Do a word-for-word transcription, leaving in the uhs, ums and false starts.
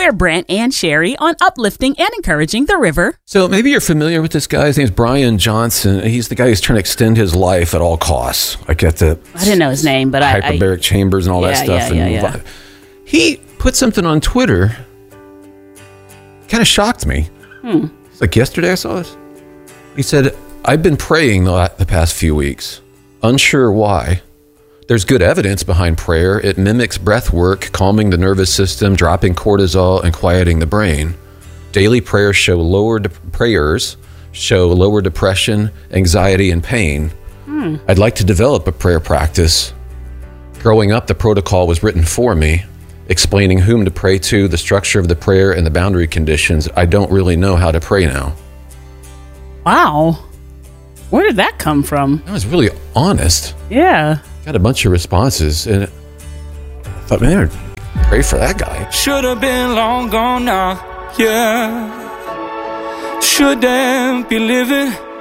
We're Brent and Sherry on uplifting and encouraging the river. So maybe you're familiar with this guy. His name's Brian Johnson. He's the guy who's trying to extend his life at all costs. I get the I didn't know his name, but I... hyperbaric I, chambers and all yeah, that stuff. Yeah, and yeah, yeah. He put something on Twitter. Kind of shocked me. Hmm. It's like yesterday I saw this. He said, I've been praying the, the past few weeks. Unsure why. There's good evidence behind prayer. It mimics breath work, calming the nervous system, dropping cortisol, and quieting the brain. Daily prayers show lower de- prayers show lower depression, anxiety, and pain. Hmm. I'd like to develop a prayer practice. Growing up, the protocol was written for me, explaining whom to pray to, the structure of the prayer, and the boundary conditions. I don't really know how to pray now. Wow. Where did that come from? That was really honest. Yeah. Got a bunch of responses, and I thought, man, pray for that guy. Should have been long gone now, yeah. Shouldn't be living